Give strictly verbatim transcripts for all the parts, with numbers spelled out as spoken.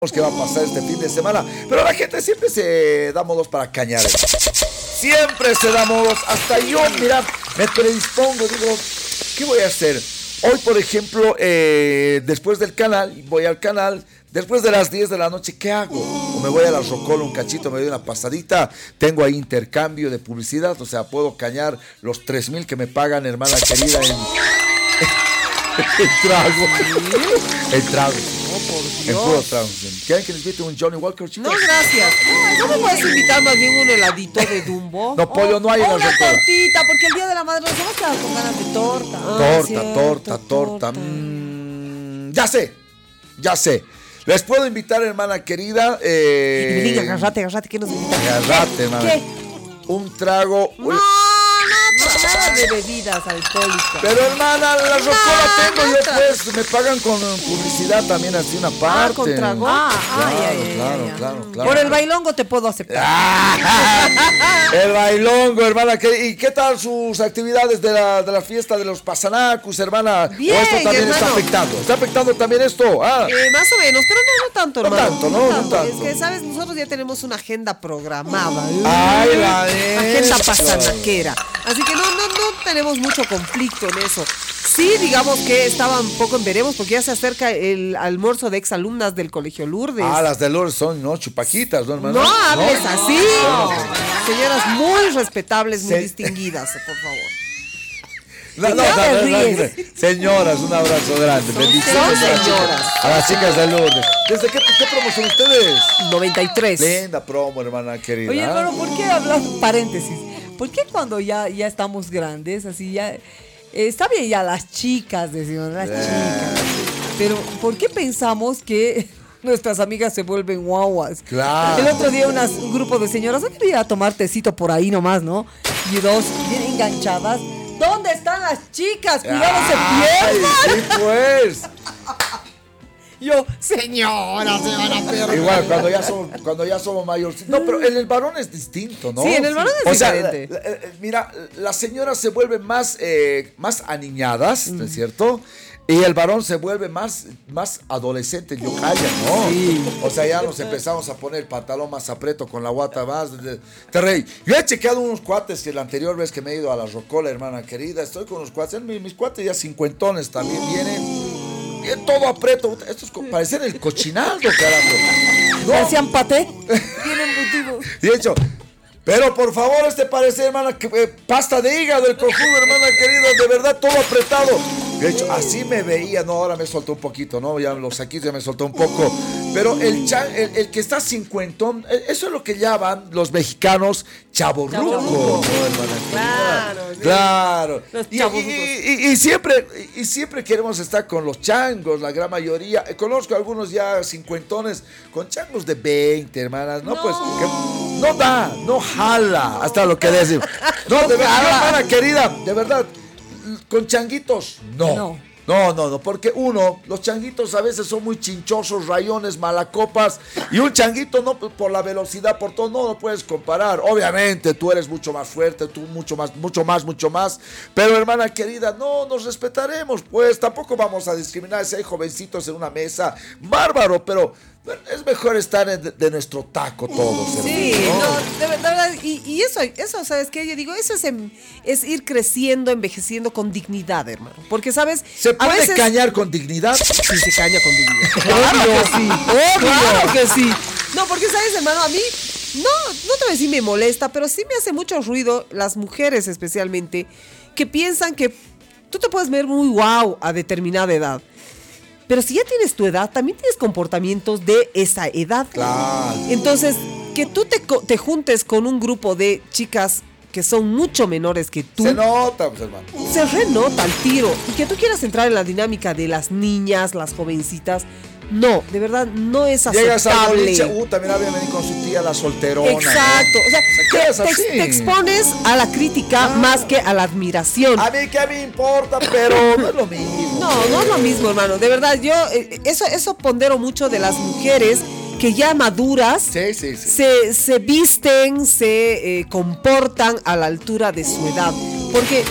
qué va a pasar este fin de semana, pero la gente siempre se da modos para cañar. Siempre se da modos, hasta yo, mira, me predispongo, digo, ¿qué voy a hacer? Hoy, por ejemplo, eh, después del canal, voy al canal, después de las diez de la noche, ¿qué hago? O me voy a la Rocola un cachito, me doy una pasadita, tengo ahí intercambio de publicidad, o sea, puedo cañar los tres mil que me pagan, hermana querida, en el trago. El trago. No, por Dios. En puro trago. ¿Quieren que les invite un Johnny Walker, chicos? No, gracias. ¿No me puedes invitar más bien un heladito de Dumbo? No, pollo no hay en la Una Rocola. tortita, porque el día de la madre nos hemos quedado con ganas de torta. Ah, Torta, cierto, torta, torta. Mm, ya sé, ya sé. Les puedo invitar, hermana querida. Eh, Venga, agarrate, agarrate, ¿qué nos invitas? Agarrate, hermana. ¿Qué? Un trago. No, no, nada de bebidas alcohólicas. Pero hermana, la Rocola No, tengo no yo, tra- pues, me pagan con publicidad también así una parte. Ah, con trago. Ah, Claro, ay, ay, ay, claro, ay, ay. claro, claro. Por el bailongo te puedo aceptar. Ah, el bailongo, hermana. ¿qué- ¿Y qué tal sus actividades de la, de la fiesta de los pasanacus, hermana? Bien, ¿O esto también está hermano. afectando? ¿Está afectando también esto? Ah. Eh, más o menos, pero no, no tanto, No hermano. tanto, no, no tanto. Es que, ¿sabes? Nosotros ya tenemos una agenda programada. Ay, la Agenda es, pasanaquera. Así que no, no, no tenemos mucho conflicto en eso. Sí, digamos que estaba un poco en veremos, porque ya se acerca el almuerzo de exalumnas del Colegio Lourdes. Ah, las de Lourdes son, ¿no? Chupaquitas, ¿no, hermano? No hables así. No. Señoras muy respetables, muy Se- distinguidas, por favor. No, no, Ya no, te no, no, ríes. no. Señoras, un abrazo grande. Son Bendiciones a las señoras. chicas, a las chicas de Lourdes. ¿Desde qué, qué promo son ustedes? noventa y tres. Linda promo, hermana querida. Oye, hermano, ¿por qué hablas, paréntesis, por qué cuando ya, ya estamos grandes, así ya, eh, está bien ya las chicas, decimos, las chicas, pero ¿por qué pensamos que nuestras amigas se vuelven guaguas? Claro. El otro día unas- un grupo de señoras han querido ir a tomar tecito por ahí nomás, ¿no? Y dos bien enganchadas. ¿Dónde están las chicas? Cuidado, se Ay, pierdan. sí, pues. Yo, señora, se van a perder. Igual, cuando ya somos, cuando ya somos mayores. No, pero en el varón es distinto, ¿no? Sí, en el varón es o sea, diferente. la- la- eh, mira, las señoras se vuelven más, eh, más aniñadas, ¿no es cierto? Y el varón se vuelve más, más adolescente, yo calla, ¿no? Sí. O sea, ya nos empezamos a poner el pantalón más apreto con la guata más. de- de- Te reí. Yo he chequeado unos cuates que la anterior vez que me he ido a la Rocola, hermana querida, estoy con unos cuates, mis, mis cuates ya cincuentones también vienen. Bien todo apreto. Estos co- parecen el cochinaldo, carajo. No, Hacían paté. Bien embutidos. de hecho, pero por favor, este parece, hermana, que, eh, pasta de hígado, el cojudo, hermana querida, de verdad, todo apretado. De hecho, así me veía, no, ahora me soltó un poquito, ¿no? Ya los saquitos ya me soltó un poco. Pero el, cha- el, el que está cincuentón, eh, eso es lo que llaman los mexicanos chavorrucos, Chavorruco. ¿no, hermana querida? Claro, sí. Claro. Los Y, chavorrucos. y- y- y siempre, y siempre queremos estar con los changos, la gran mayoría. Eh, Conozco algunos ya cincuentones con changos de veinte, hermanas, ¿no? Pues que no da, no jala, hasta lo que decimos. No, de verdad, hermana querida, de verdad, con changuitos, no. No. No, no, no, porque uno, los changuitos a veces son muy chinchosos, rayones, malacopas, y un changuito no por la velocidad, por todo, no lo puedes comparar. Obviamente, tú eres mucho más fuerte, tú mucho más, mucho más, mucho más, pero hermana querida, no, nos respetaremos, pues, tampoco vamos a discriminar si hay jovencitos en una mesa, bárbaro, pero es mejor estar en- de, de nuestro taco todos. Sí, hermano, no, de, ver- de verdad, y, y eso, eso, ¿sabes qué? Yo digo, eso es, em- es ir creciendo, envejeciendo con dignidad, hermano. Porque, ¿sabes? ¿Se A puede veces- cañar con dignidad? Sí, se caña con dignidad. Claro que sí. Claro que sí. No, porque, ¿sabes, hermano? A mí, no, no te voy a decir me molesta, pero sí me hace mucho ruido, las mujeres especialmente, que piensan que tú te puedes ver muy guau a determinada edad. Pero si ya tienes tu edad, también tienes comportamientos de esa edad. Claro. Entonces, que tú te, co- te juntes con un grupo de chicas que son mucho menores que tú, Se nota, pues, hermano. se renota al tiro. Y que tú quieras entrar en la dinámica de las niñas, las jovencitas, no, de verdad, no es Llegas a aceptable. boliche, uh, también había venido con su tía la solterona. ¿no? Exacto, o sea, ¿qué te, es te- así? te expones a la crítica Ah. más que a la admiración. A mí que me importa, pero no es lo mismo. No, no es lo mismo, hermano. De verdad, yo eh, eso, eso pondero mucho de las mujeres que ya maduras Sí, sí, sí. se, se visten, se eh, comportan a la altura de su edad. Porque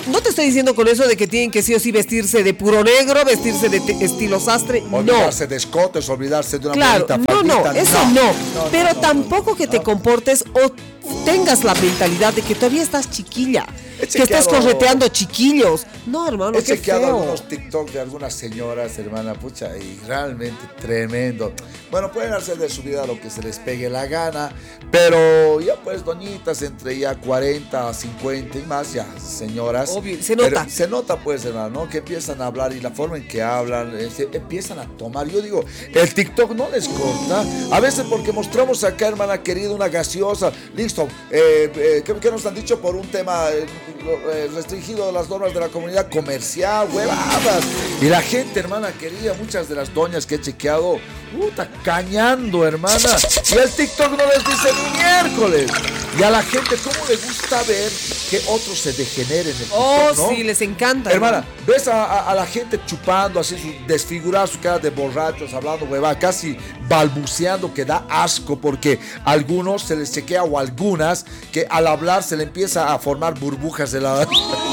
no te estoy diciendo con eso de que tienen que sí o sí vestirse de puro negro, vestirse de te- estilo sastre, no. Olvidarse de escotes, olvidarse de una Claro, bonita no, no, faldita, eso no. no, Pero no, no, tampoco no, que te no. comportes o tengas la mentalidad de que todavía estás chiquilla, He que estás chequeado- correteando chiquillos. No, hermano, He qué chequeado feo. algunos TikTok de algunas señoras, hermana, pucha, y realmente tremendo. Bueno, pueden hacer de su vida lo que se les pegue la gana, pero ya pues doñitas entre ya cuarenta, cincuenta y más, ya señoras. Obvio, se Pero nota. se nota pues, hermano, ¿no? Que empiezan a hablar y la forma en que hablan, eh, se empiezan a tomar. Yo digo, el TikTok no les corta. A veces porque mostramos acá, hermana querida, una gaseosa. Listo, eh, eh, ¿qué, qué nos han dicho por un tema eh, eh, restringido de las normas de la comunidad comercial? Huevadas. Y la gente, hermana querida, muchas de las doñas que he chequeado, puta, cañando, hermana. Y el TikTok no les dice ni miércoles. Y a la gente, ¿cómo le gusta ver que otros se degeneren en el Oh, TikTok, no? sí, les encanta. Hermana, ves a, a- a la gente chupando, así, su, desfigurar su cara de borrachos, hablando huevada, casi balbuceando, que da asco, porque a algunos se les chequea, o algunas, que al hablar se le empieza a formar burbujas de la...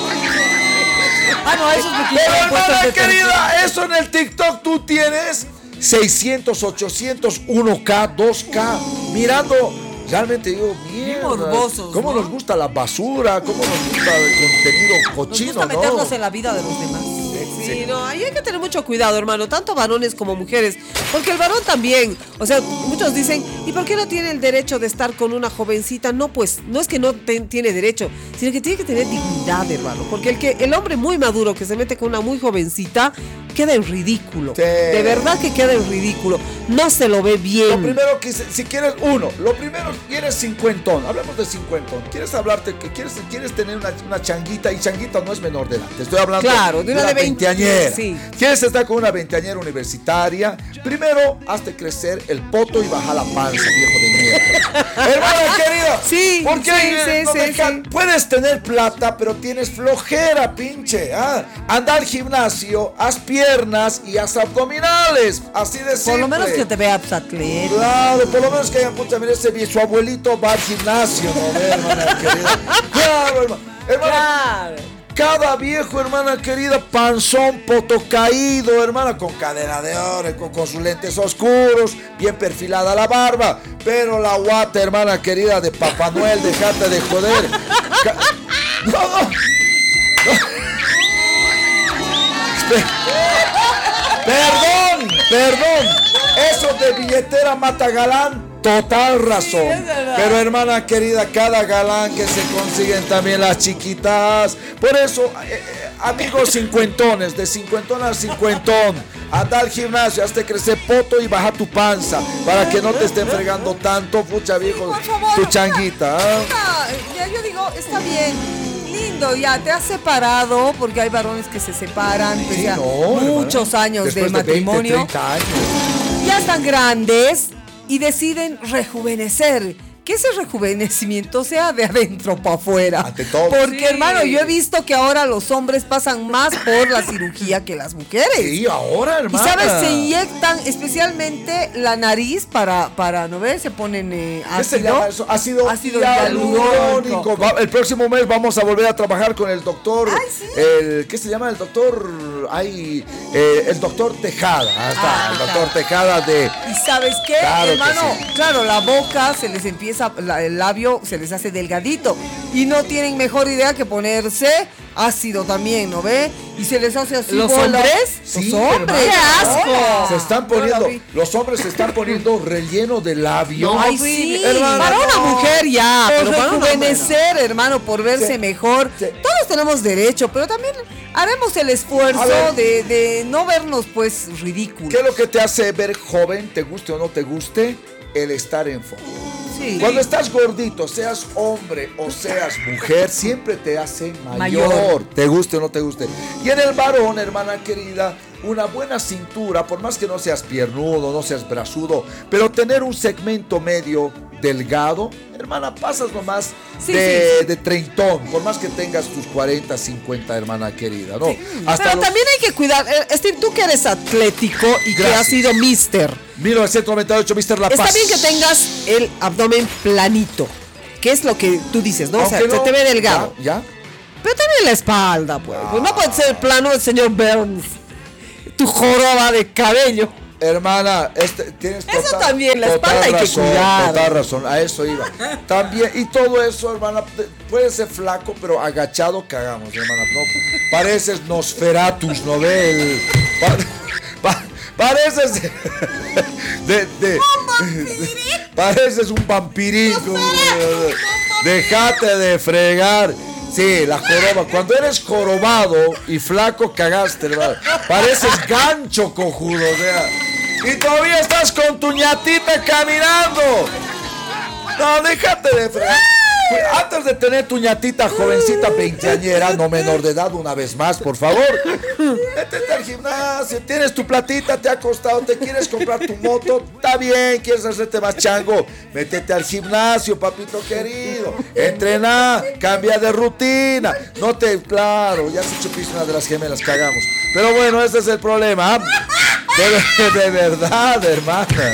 Ah, no, eso es lo que Pero yo he puesto hermana de- querida, eso en el TikTok tú tienes seiscientos, ochocientos, uno K, dos K, mirando. Realmente digo, mierda, morbosos, ¿cómo ¿no? nos gusta la basura? ¿Cómo nos gusta el contenido Nos cochino, gusta no? meternos en la vida de los demás. Sí, no, ahí hay que tener mucho cuidado, hermano, tanto varones como mujeres, porque el varón también, o sea, muchos dicen, ¿y por qué no tiene el derecho de estar con una jovencita? No, pues, no es que no te- tiene derecho, sino que tiene que tener dignidad, hermano, porque el que el hombre muy maduro que se mete con una muy jovencita queda en ridículo, Sí. de verdad que queda en ridículo, no se lo ve bien. Lo primero que, se- si quieres, uno, lo primero, quieres cincuentón, hablemos de cincuentón, quieres hablarte, que quieres, quieres tener una, una changuita, y changuita no es menor de edad, te estoy hablando Claro, de una de veinte, veinteañera. sí. Quieres estar con una veinteañera universitaria, primero hazte crecer el poto y baja la panza, viejo de mierda. Hermana querida, Sí, ¿por qué sí, sí, no sí, deja- sí. puedes tener plata, pero tienes flojera, pinche? ¿ah? Anda al gimnasio, haz piernas y haz abdominales, así de simple. Por lo menos que te veas atleta. Claro, por lo menos que hayan, pucha, mira, ese vie- su abuelito va al gimnasio, ¿no? Ve, hermana querida. Claro, hermano. Hermano, Claro. cada viejo, hermana querida, panzón, poto caído, hermana, con cadena de oro, con, con sus lentes oscuros, bien perfilada la barba, pero la guata, hermana querida, de Papá Noel, dejate de joder. Ca- no, no. No. Espera. Perdón, perdón. Eso de billetera mata galán, total razón. es verdad. Pero hermana querida, cada galán que se consiguen también las chiquitas. Por eso, eh, eh, amigos cincuentones, de cincuentón a cincuentón, anda al gimnasio, hazte crecer poto y baja tu panza, para que no te estén fregando tanto, pucha viejo, Por favor. tu changuita. ¿ah? Ah, ya yo digo, está bien. Lindo, ya te has separado, porque hay varones que se separan, pues Sí, ya no, muchos hermana. años Después de de veinte, matrimonio. treinta años. Ya están grandes y deciden rejuvenecer. Que ese rejuvenecimiento sea de adentro para afuera. Ante todo. Porque, Sí. hermano, yo he visto que ahora los hombres pasan más por la cirugía que las mujeres. Sí, ahora, Y hermana. sabes, se inyectan especialmente la nariz para, para ¿no ves? Se ponen eh, ¿Qué se ácido. llama eso? Ácido, Ácido hialurónico. hialurónico. Va- El próximo mes vamos a volver a trabajar con el doctor. Ay, sí. El, ¿Qué se llama el doctor? Ay, eh, el doctor Tejada. Ah, está, Ah, el doctor Tejada de. ¿Y sabes qué, Claro que hermano? sí. Claro, la boca se les empieza, la- el labio se les hace delgadito. Y no tienen mejor idea que ponerse ácido también, ¿no ve? Y se les hace así. ¿Los bola. hombres? Sí, Los hombres. hermano. ¡Qué asco! Se están Yo poniendo, la vi. los hombres se están poniendo relleno de labio. No, Ay, sí, sí, hermano, para una no. mujer ya, Por pero para una rejuvenecer, hermano, por verse Sí. mejor. Sí. Todos tenemos derecho, pero también haremos el esfuerzo A ver. de, de no vernos, pues, ridículos. ¿Qué es lo que te hace ver joven, te guste o no te guste? El estar en forma. Sí. Cuando estás gordito, seas hombre o seas mujer, siempre te hace mayor, Mayor. te guste o no te guste. Y en el varón, hermana querida, una buena cintura, por más que no seas piernudo, no seas brazudo, pero tener un segmento medio delgado, hermana, pasas nomás Sí, de, sí, sí. de treintón, por más que tengas tus cuarenta, cincuenta, hermana querida, ¿no? Hasta Pero los también hay que cuidar, eh, Steve, tú que eres atlético y que Gracias. has sido mister, mil novecientos noventa y ocho, mister La Paz. está bien que tengas el abdomen planito, que es lo que tú dices, ¿no? O sea, Aunque se no- te ve delgado. ¿Ya? ¿Ya? Pero también la espalda, pues. Pues no puede ser el plano del señor Burns. Tu joroba de cabello. Hermana, este, tienes Eso total- también, la total espalda hay que razón, cuidar. Total razón, a eso iba. También, y todo eso, hermana, te- puede ser flaco, pero agachado cagamos, hermana. No, pareces Nosferatus, ¿no ve? El- pa- pa- pareces de, de- de- pareces un vampirico. Déjate de fregar. Sí, la joroba. Cuando eres jorobado y flaco, cagaste, hermano. Pareces gancho cojudo, o sea. Y todavía estás con tu ñatita caminando. No, déjate de fregar. Antes de tener tu ñatita jovencita veinteañera, no menor de edad, una vez más, por favor. Métete al gimnasio, tienes tu platita, te ha costado, te quieres comprar tu moto, está bien, quieres hacerte más chango. Métete al gimnasio, papito querido. Entrena, cambia de rutina. No te, claro, ya se chupiste una de las gemelas, cagamos. Pero bueno, ese es el problema. De, de verdad, hermana.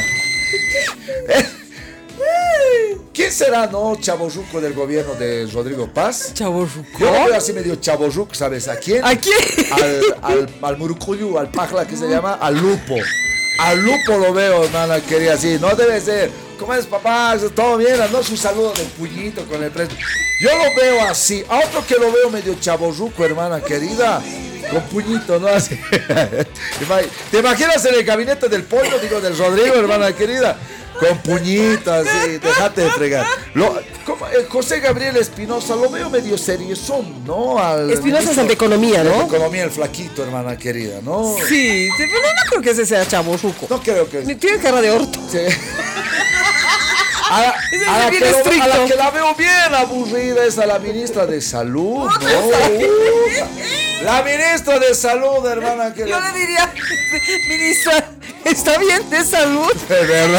¿Quién será, no, chavorruco del gobierno de Rodrigo Paz? Chavorruco. Yo lo veo así medio chavorruco, ¿sabes a quién? ¿A quién? Al, al, al murucuyu, al pajla que se llama, al lupo. Al lupo lo veo, hermana querida, así. No debe ser. ¿Cómo es, papá? ¿Todo bien? No, su saludo del puñito con el precio. Yo lo veo así. A otro que lo veo medio chavorruco, hermana querida. Con puñito, ¿no? Así. ¿Te imaginas en el gabinete del pollo, digo, del Rodrigo, hermana querida? Con puñitas, sí, déjate de fregar. Lo, como, eh, José Gabriel Espinosa, lo veo medio seriezón, ¿no? Al Espinosa es el de ministro economía, de ¿no? Economía, el flaquito, hermana querida, ¿no? Sí, sí, pero no creo que ese sea chavorruco. No creo que... Tiene cara de orto. Sí. A la, Ese a la es que bien lo- a estricto. la que la veo bien aburrida es a la ministra de Salud, ¿no? Uh, la ministra de Salud, hermana querida. Yo le diría, ministra, ¿está bien de salud? De verdad.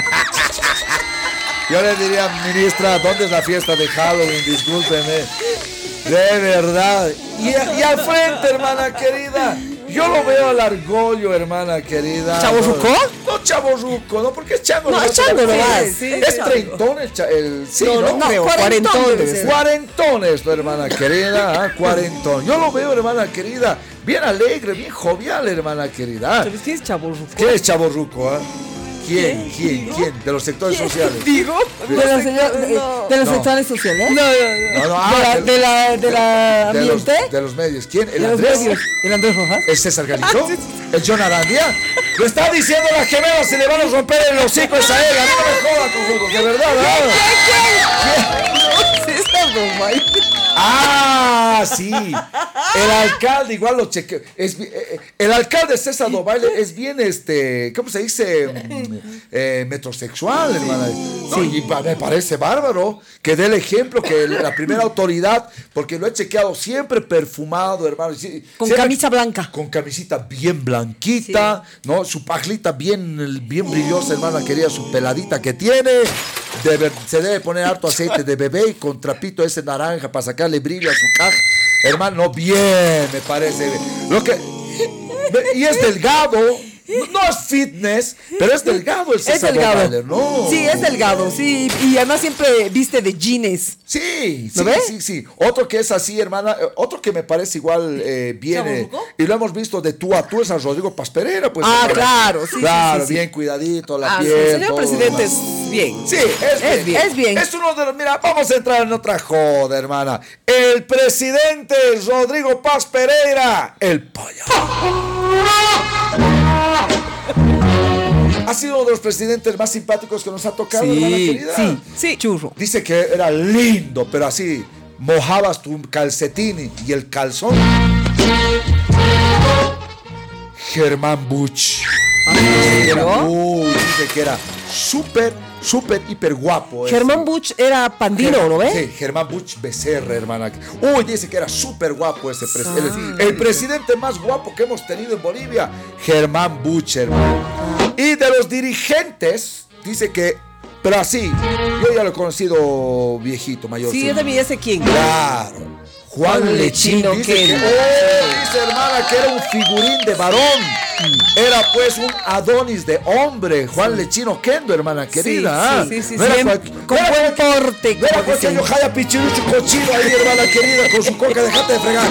Yo le diría, ministra, ¿dónde es la fiesta de Halloween? Discúlpeme. De verdad. Y, y al frente, hermana querida, yo lo veo al argollo, hermana querida. ¿Chavorruco? No, no chavorruco, no, porque es chango. No, es se chango llama. nomás. Sí, Sí, es chango. treintón el, cha- el sí, No, ¿no? no creo, cuarentón cuarentón debe debe ser. ser. Cuarentón es tu hermana querida, ¿ah? Cuarentón. Yo lo veo, hermana querida, bien alegre, bien jovial, hermana querida. ¿Ah? ¿Sabes quién es chavorruco? ¿Quién es chavorruco, ah? ¿Quién? ¿Quién? ¿Quién? De los sectores sociales. Digo. De, la señora- de- No. de los No. sectores sociales. No, no, no. No, no, De ah, la, de la, de la de los, ambiente. de los medios. ¿Quién? ¿El De los Andrés? medios. El Andrés Rojas. ¿El César Galito? ¿El John Arandia? Lo está diciendo la gemela, se le van a romper el hocico esa ella. A mí no me joda, conjunto, de verdad. ¿no? César Romay. Ah, sí. El alcalde, igual lo chequeo. Es, bi- eh, el alcalde César Dovalle es bien, este, ¿cómo se dice? Mm, eh, metrosexual, hermana. No, y pa- me parece bárbaro que dé el ejemplo, que la primera autoridad, porque lo he chequeado siempre perfumado, hermano. Sí, Con siempre- camisa blanca. Con camisita bien blanquita, ¿no? Su pajlita bien, bien brillosa, hermana querida, su peladita que tiene. Debe- se debe poner harto aceite de bebé y con trapito ese naranja para sacarle brillo a su caja. Hermano, bien, me parece. Lo que, y es delgado. No, no es fitness, pero es delgado el Es César delgado. Dovalle, ¿no? Sí, es delgado, sí. Y además siempre viste de jeans. Sí, sí, ¿Lo ves? sí, sí. Otro que es así, hermana, eh, otro que me parece igual eh, bien, eh, ¿Chavorruco? y lo hemos visto de tú a tú, es a Rodrigo Paz Pereira, pues. Ah, hermana. claro, sí, sí, Claro, sí, sí. bien cuidadito, la Ah, sí, piel. el señor todo presidente lo demás. es bien. Sí, es, Es bien, es bien. Es uno de los, mira, vamos a entrar en otra joda, hermana. El presidente Rodrigo Paz Pereira, el pollo. Ha sido uno de los presidentes más simpáticos que nos ha tocado, hermana Sí, querida. sí, sí, churro. Dice que era lindo, pero así mojabas tu calcetín y el calzón. Germán Buch. serio? Uy, dice que era súper, súper, hiper guapo. ese. Germán Buch era pandino, ¿no ves? Sí, Germán Buch Becerra, hermana. Uy, dice que era súper guapo ese presidente. El, el presidente más guapo que hemos tenido en Bolivia, Germán Buch, hermano. Y de los dirigentes, dice que, pero así, yo ya lo he conocido viejito, mayor. Sí, yo también ya sé quién. Claro. Juan Juan Lechín Lechino dice que, Kelly. oh, dice hermana que era un figurín de varón. Era pues un Adonis de hombre, Juan sí. Lechino Kendo, hermana querida. Sí, sí, sí, sí, no era sí. cual, Con no buen porte. No era cualquier Yohaya Pichirucho cochino ahí, hermana querida, con su coca, dejate de fregar.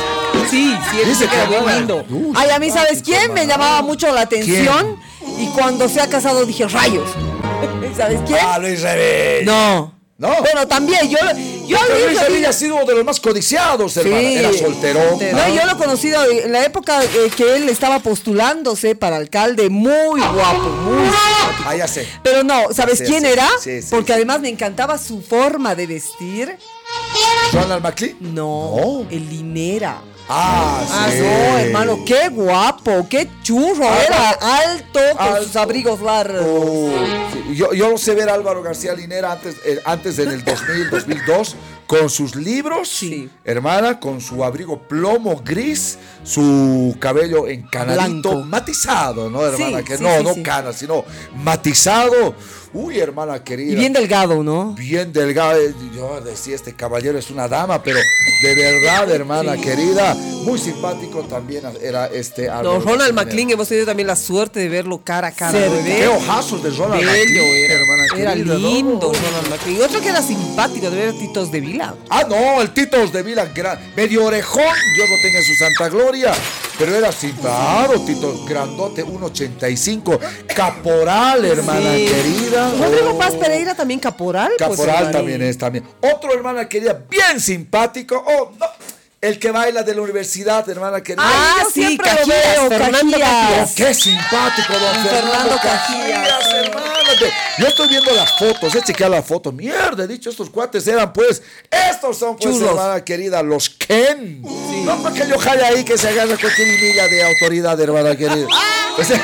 Sí, sí, Dice que era que muy lindo. Uy, Ay, a mí, ¿sabes quién? Me llamaba mucho la atención. ¿Quién? Y cuando se ha casado dije, rayos. ¿Sabes quién? Ah, Luis Rebell. No. No. Bueno, también yo, yo Pero Luis Rebell ha sido uno de los más codiciados, hermana. Sí. Era solterón. No, yo lo he conocido en la época eh, que él estaba postulándose para alcalde, muy guapo, muy simpático. Ah, ya sé. Pero no, ¿sabes Sí, quién sí, era? sí, sí, Porque sí. además me encantaba su forma de vestir. ¿Ronald McLean? No, No. el Linera. Ah, Ah, sí. no, hermano, qué guapo, qué churro. Ah, era alto con alto. sus abrigos largos. Oh, sí. Yo, yo lo sé ver a Álvaro García Linera antes, eh, antes en el dos mil, dos mil dos, con sus libros, Sí. hermana, con su abrigo plomo gris, su cabello encanadito, Blanco. matizado, ¿no, hermana? Sí, que sí, no, sí, no sí. cana, sino matizado. Uy, hermana querida. Y bien delgado, ¿no? Bien delgado. Yo decía, este caballero es una dama, pero de verdad, hermana Sí. querida, muy simpático también era este No, Álvaro Ronald García McLean Linera. hemos tenido también la suerte de verlo cara a cara. Cerca. ¿no? Qué ojazos de Ronald Bello McLean, era, hermana era querida, ¿no? lindo Ronald McLean. Y otro que era simpático, de ver Titos de Vila. Ah, no, el Titos de Vila, gran, medio orejón, Dios lo tenga en su santa gloria, pero era simpático, Titos, grandote, uno ochenta y cinco, caporal, hermana Sí. querida. Rodrigo Oh. Paz Pereira también caporal. pues, Caporal hermano. también es, también. Otro, hermana querida, bien simpático, oh, no, el que baila de la universidad, hermana querida. Ah, Ay, yo sí, siempre lo Cajías, veo, Fernando Cajías. Cajías. Oh, qué simpático, don Fernando, Fernando Cajías, Cajías. hermano. de- Yo estoy viendo las fotos, he chequeado las fotos. Mierda, he dicho, estos cuates eran pues, estos son pues, Chulos. hermana querida, los Ken. No porque yo jale ahí que se agarre cualquier milla de autoridad, hermana querida. O sea,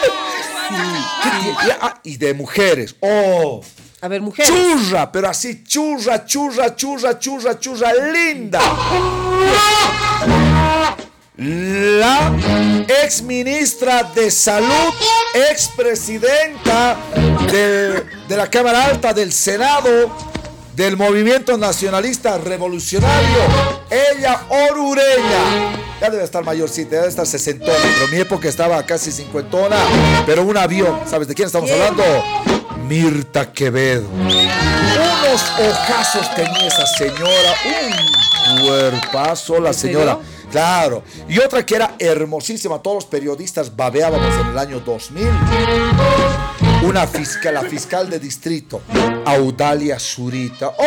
¿qué tiene? Y, ah, y de mujeres, oh. A ver, mujeres. Churra, pero así, churra, churra, churra, churra, churra, linda. La ex ministra de Salud, ex presidenta de, de la Cámara Alta del Senado, del Movimiento Nacionalista Revolucionario, ella orureña. Ya debe estar mayorcita, debe estar sesentona, pero en mi época estaba casi cincuentona, pero un avión. ¿Sabes de quién estamos ¿Quién? hablando? Mirta Quevedo. Unos ojazos tenía esa señora, un cuerpazo la ¿En serio? señora. Claro. Y otra que era hermosísima, todos los periodistas babeábamos en el año dos mil. Una fiscal, la fiscal de distrito, Audalia Zurita. ¡Oh!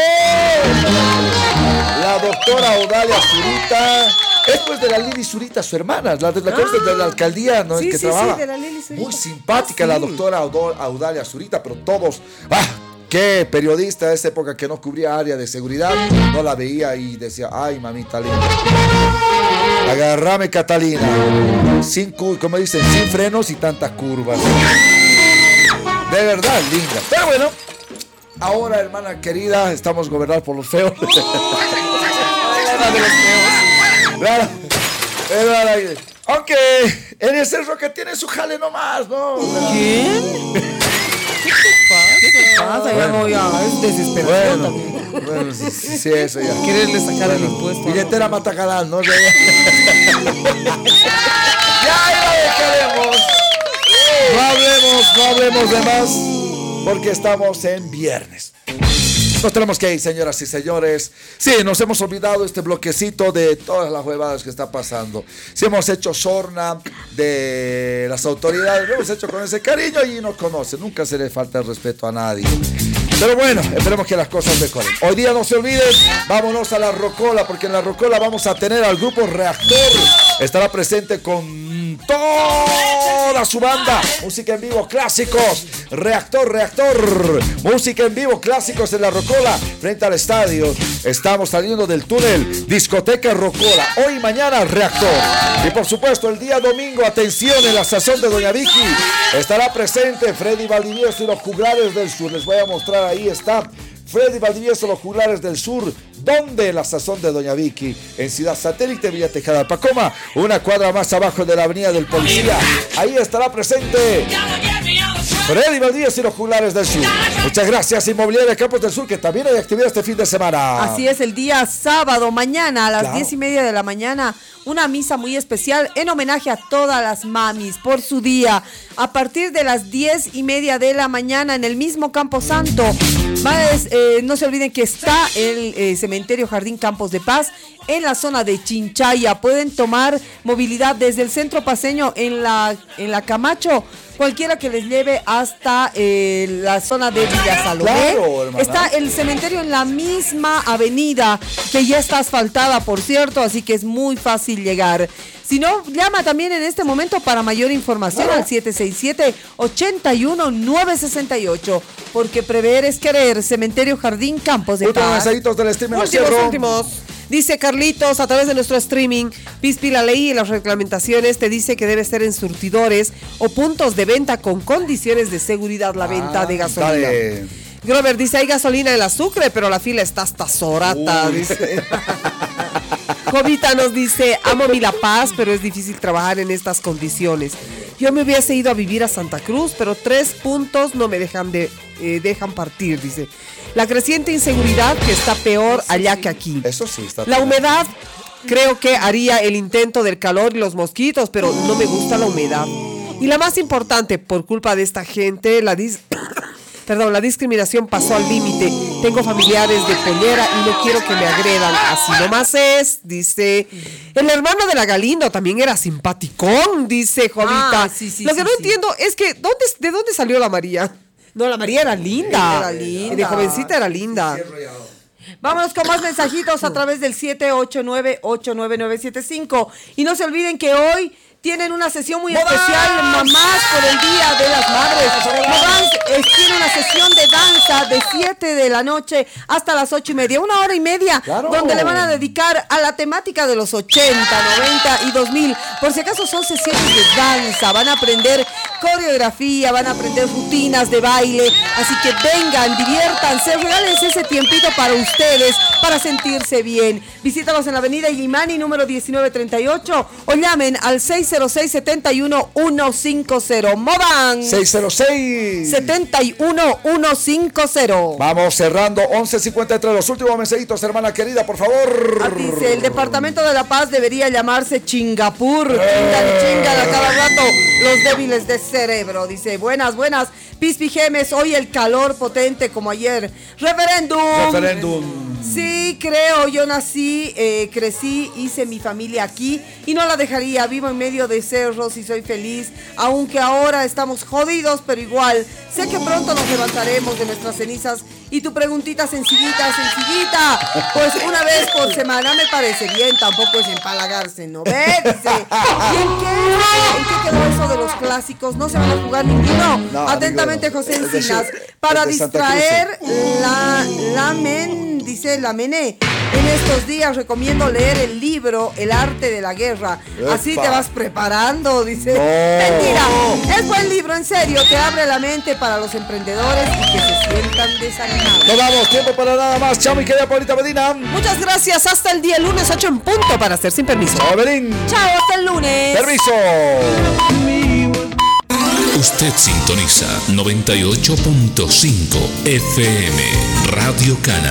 La doctora Audalia Zurita. Es pues de la Lili Zurita, su hermana, la de la, Ah. de la alcaldía, ¿no? Sí, En que sí, trabaja. sí, de la Lili Zurita. Muy simpática Ah, la sí. doctora Audo- Audalia Zurita, pero todos, ¡ah! Qué periodista de esa época que no cubría área de seguridad, no la veía y decía, ay, mamita linda. Agarrame, Catalina. Sin, cu- como dicen, sin frenos y tantas curvas. De verdad, linda. Pero bueno, ahora, hermana querida, estamos gobernados por los feos. Era de los feos. Claro. Hermana, aunque en el cerro que tiene su jale nomás, ¿no? ¿Quién? ¿Qué te pasa? Ya no, ya, es desesperación Bueno, también. bueno, sí, sí, sí, eso ya. Quererle sacar el impuesto. Billetera Matagalán, ¿no? Ya, ya la dejaremos. No hablemos, no hablemos de más, porque estamos en viernes. Nos tenemos que ir, señoras y señores. Sí, nos hemos olvidado este bloquecito de todas las huevadas que está pasando. Sí, hemos hecho sorna de las autoridades, lo hemos hecho con ese cariño y nos conocen. Nunca se le falta el respeto a nadie. Pero bueno, esperemos que las cosas mejoren. Hoy día no se olviden, vámonos a la Rocola, porque en la Rocola vamos a tener al grupo Reactor. Estará presente con toda su banda. Música en vivo, clásicos. Reactor, Reactor. Música en vivo, clásicos en la Rocola, frente al estadio. Estamos saliendo del túnel. Discoteca Rocola. Hoy y mañana, Reactor. Y por supuesto, el día domingo, atención, en la sazón de Doña Vicky. Estará presente Freddy Valdivieso y los Juglares del Sur. Les voy a mostrar, ahí está. Freddy Valdivieso, los Juglares del Sur. ¿Dónde? La sazón de Doña Vicky, en Ciudad Satélite, Villa Tejada, Pacoma, una cuadra más abajo de la Avenida del Policía. Ahí estará presente Freddy Valdías y los Juglares del Sur. Muchas gracias, Inmobiliaria Campos del Sur, que también hay actividad este fin de semana. Así es, el día sábado, mañana a las Claro. diez y media de la mañana, una misa muy especial en homenaje a todas las mamis por su día. A partir de las diez y media de la mañana en el mismo Campo Santo. Más, eh, no se olviden que está el eh, cementerio Jardín Campos de Paz en la zona de Chinchaya. Pueden tomar movilidad desde el centro paseño en la, en la Camacho, cualquiera que les lleve hasta eh, la zona de Villa Salomé. Claro, hermana. Está el cementerio en la misma avenida, que ya está asfaltada, por cierto, así que es muy fácil llegar. Si no, llama también en este momento para mayor información al siete seis siete, ocho uno nueve seis ocho, porque prever es querer. Cementerio Jardín Campos de Últimos Paz. mensajitos del streaming. Últimos, cierro. últimos. Dice Carlitos a través de nuestro streaming, Pispi, la ley y las reglamentaciones te dice que debe ser en surtidores o puntos de venta con condiciones de seguridad la venta Ah, de gasolina. dale. Grover dice, hay gasolina en la Sucre, pero la fila está hasta Sorata, Uy. dice. Jovita nos dice, amo mi La Paz, pero es difícil trabajar en estas condiciones. Yo me hubiese ido a vivir a Santa Cruz, pero tres puntos no me dejan de eh, dejan partir, dice. La creciente inseguridad que está peor allá que aquí. Eso sí está. La humedad, creo que haría el intento del calor y los mosquitos, pero no me gusta la humedad. Y la más importante, por culpa de esta gente, la dis... Perdón, la discriminación pasó al límite. Tengo familiares de Peñera y no quiero que me agredan. Así nomás es, dice. El hermano de la Galindo también era simpaticón, dice Jovita. Ah, sí, sí, Lo que sí, no sí. entiendo es que, ¿dónde, ¿de dónde salió la María? No, la María era linda. Era linda. De jovencita era linda. Vámonos con más mensajitos a través del siete ocho nueve, ocho nueve nueve siete cinco. Y no se olviden que hoy tienen una sesión muy ¡Mamás! especial, mamás, por el Día de las Madres. Mamás eh, tiene una sesión de danza de siete de la noche hasta las ocho y media, una hora y media, Claro. donde le van a dedicar a la temática de los ochenta, noventa y dos mil. Por si acaso son sesiones de danza, van a aprender coreografía, van a aprender rutinas de baile, así que vengan, diviértanse, regálense ese tiempito para ustedes, para sentirse bien. Visítalos en la avenida Illimani, número diecinueve treinta y ocho, o llamen al seis cero seis, siete uno, uno cinco cero. Movan seis cero seis. siete uno, uno cinco cero. Vamos cerrando, once cincuenta y tres. Los últimos mensajitos, hermana querida, por favor. Ah, dice, el Departamento de la Paz debería llamarse Chingapur. Chingan y chingan a cada rato los débiles de cerebro. Dice, buenas, buenas. Pispi Gemes, hoy el calor potente como ayer. Referéndum. Referéndum. Sí, creo, yo nací, eh, crecí, hice mi familia aquí y no la dejaría. Vivo en medio de cerros y soy feliz, aunque ahora estamos jodidos, pero igual sé que pronto nos levantaremos de nuestras cenizas. Y tu preguntita sencillita, sencillita, pues una vez por semana me parece bien, tampoco es empalagarse, ¿no ves? Dice, ¿y en qué, en qué quedó eso de los clásicos? No se van a jugar ninguno. No, Atentamente, amigo, José es de- Encinas, es para de Santa Cruz. distraer la, la men, dice la mené. En estos días recomiendo leer el libro El arte de la guerra. Así Epa. te vas preparando, dice. No. Mentira, es buen libro, en serio. Te abre la mente para los emprendedores y que se sientan desanimados. Nos vamos, tiempo para nada más. Chao, mi querida Paulita Medina. Muchas gracias. Hasta el día lunes ocho en punto para hacer sin permiso. Chao, Belín. Chao, hasta el lunes. Permiso. Usted sintoniza noventa y ocho punto cinco F M Radio Cana.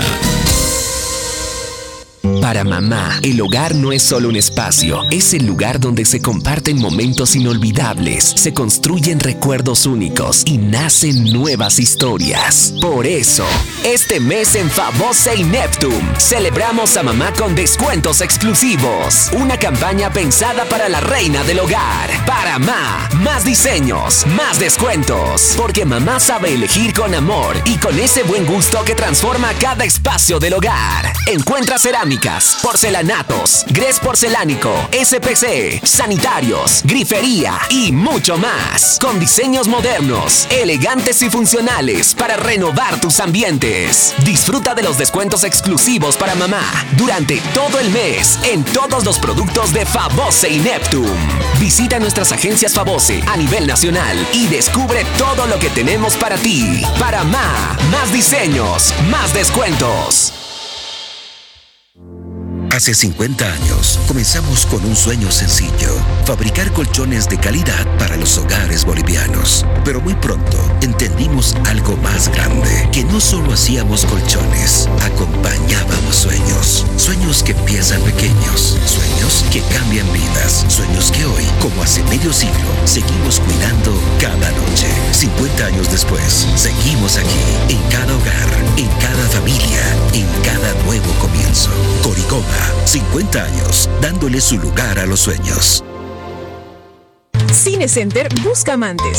Para mamá, el hogar no es solo un espacio, es el lugar donde se comparten momentos inolvidables, se construyen recuerdos únicos y nacen nuevas historias. Por eso, este mes en Favose y Neptune, celebramos a mamá con descuentos exclusivos. Una campaña pensada para la reina del hogar. Para Ma, más diseños, más descuentos. Porque mamá sabe elegir con amor y con ese buen gusto que transforma cada espacio del hogar. Encuentra cerámicas, porcelanatos, grés porcelánico, S P C, sanitarios, grifería y mucho más. Con diseños modernos, elegantes y funcionales para renovar tus ambientes. Disfruta de los descuentos exclusivos para mamá durante todo el mes en todos los productos de Favose y Neptune. Visita nuestras agencias Favose a nivel nacional y descubre todo lo que tenemos para ti. Para Ma, más diseños, más descuentos. Hace cincuenta años, comenzamos con un sueño sencillo: fabricar colchones de calidad para los hogares bolivianos. Pero muy pronto entendimos algo más grande, que no solo hacíamos colchones, acompañábamos sueños. Sueños que empiezan pequeños, sueños que cambian vidas, sueños que hoy, como hace medio siglo, seguimos cuidando cada noche. cincuenta años después, seguimos aquí, en cada hogar, en cada familia, en cada nuevo comienzo. Coricoma, cincuenta años, dándole su lugar a los sueños. Cinecenter busca amantes.